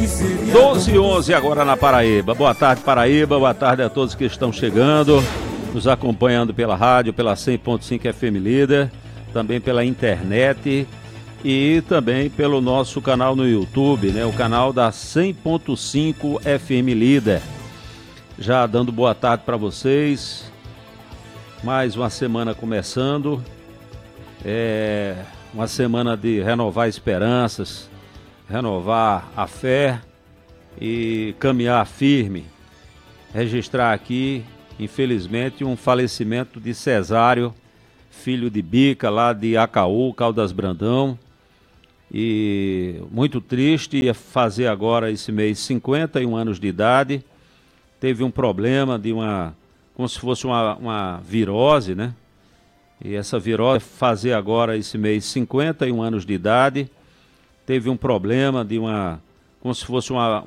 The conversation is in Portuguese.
12h11 agora na Paraíba. Boa tarde, Paraíba. Boa tarde a todos que estão chegando, nos acompanhando pela rádio, pela 100.5 FM Líder, também pela internet e também pelo nosso canal no YouTube, né? O canal da 100.5 FM Líder. Já dando boa tarde para vocês. Mais uma semana começando. Uma semana de renovar esperanças, renovar a fé e caminhar firme. Registrar aqui, infelizmente, um falecimento de Cesário, filho de Bica, lá de Acaú, Caldas Brandão. E muito triste, ia fazer agora esse mês 51 anos de idade. Teve um problema de como se fosse uma virose, né? E essa virose fazer agora esse mês 51 anos de idade. Teve um problema de como se fosse uma